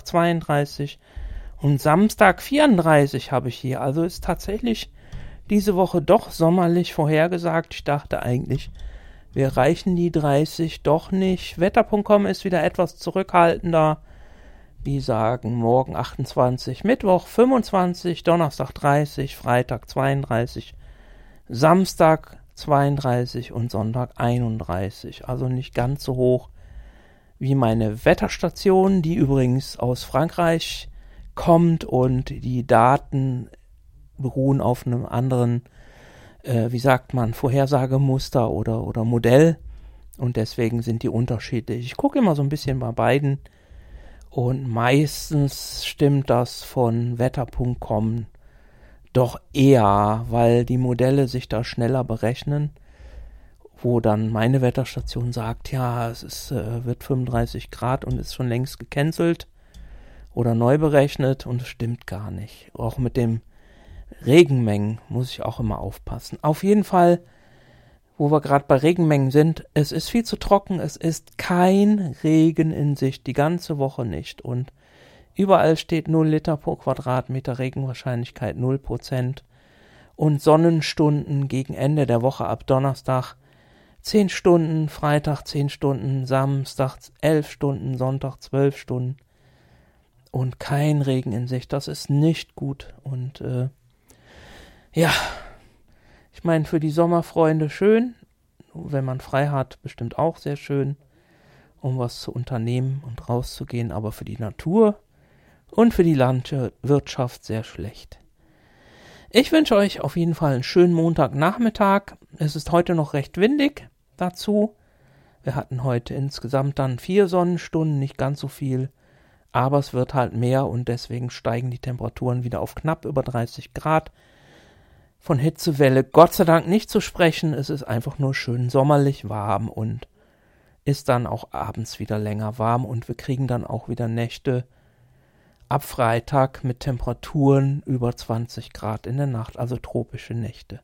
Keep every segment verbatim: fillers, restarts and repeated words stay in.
zweiunddreißig und Samstag vierunddreißig habe ich hier. Also ist tatsächlich diese Woche doch sommerlich vorhergesagt. Ich dachte eigentlich, wir erreichen die dreißig doch nicht. Wetter Punkt com ist wieder etwas zurückhaltender. Die sagen morgen achtundzwanzig, Mittwoch fünfundzwanzig, Donnerstag dreißig, Freitag zweiunddreißig, Samstag zweiunddreißig und Sonntag einunddreißig. Also nicht ganz so hoch wie meine Wetterstation, die übrigens aus Frankreich kommt und die Daten beruhen auf einem anderen, äh, wie sagt man, Vorhersagemuster oder, oder Modell und deswegen sind die unterschiedlich. Ich gucke immer so ein bisschen bei beiden und meistens stimmt das von Wetter Punkt com doch eher, weil die Modelle sich da schneller berechnen, wo dann meine Wetterstation sagt, ja, es ist, äh, wird fünfunddreißig Grad und ist schon längst gecancelt oder neu berechnet und es stimmt gar nicht. Auch mit dem Regenmengen muss ich auch immer aufpassen. Auf jeden Fall, wo wir gerade bei Regenmengen sind, es ist viel zu trocken, es ist kein Regen in Sicht, die ganze Woche nicht. Und überall steht null Liter pro Quadratmeter, Regenwahrscheinlichkeit null Prozent. Und Sonnenstunden gegen Ende der Woche ab Donnerstag zehn Stunden, Freitag zehn Stunden, Samstag elf Stunden, Sonntag zwölf Stunden. Und kein Regen in Sicht, das ist nicht gut. Und äh, ja, ich meine, für die Sommerfreunde schön, wenn man frei hat, bestimmt auch sehr schön, um was zu unternehmen und rauszugehen, aber für die Natur und für die Landwirtschaft sehr schlecht. Ich wünsche euch auf jeden Fall einen schönen Montagnachmittag. Es ist heute noch recht windig dazu. Wir hatten heute insgesamt dann vier Sonnenstunden, nicht ganz so viel, aber es wird halt mehr und deswegen steigen die Temperaturen wieder auf knapp über dreißig Grad. Von Hitzewelle Gott sei Dank nicht zu sprechen, es ist einfach nur schön sommerlich warm und ist dann auch abends wieder länger warm und wir kriegen dann auch wieder Nächte ab Freitag mit Temperaturen über zwanzig Grad in der Nacht, also tropische Nächte.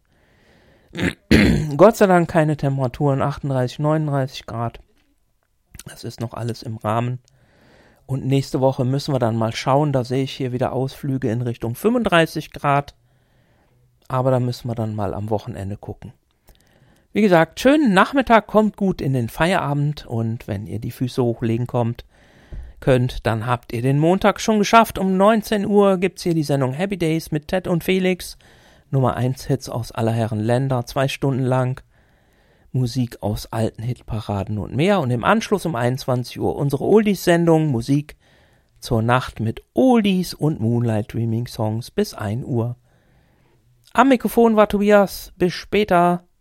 Gott sei Dank keine Temperaturen achtunddreißig, neununddreißig Grad, das ist noch alles im Rahmen. Und nächste Woche müssen wir dann mal schauen, da sehe ich hier wieder Ausflüge in Richtung fünfunddreißig Grad. Aber da müssen wir dann mal am Wochenende gucken. Wie gesagt, schönen Nachmittag, kommt gut in den Feierabend und wenn ihr die Füße hochlegen kommt, könnt, dann habt ihr den Montag schon geschafft. Um neunzehn Uhr gibt's hier die Sendung Happy Days mit Ted und Felix. Nummer eins Hits aus aller Herren Länder, zwei Stunden lang. Musik aus alten Hitparaden und mehr. Und im Anschluss um einundzwanzig Uhr unsere Oldies-Sendung, Musik zur Nacht mit Oldies und Moonlight Dreaming Songs bis ein Uhr. Am Mikrofon war Tobias. Bis später.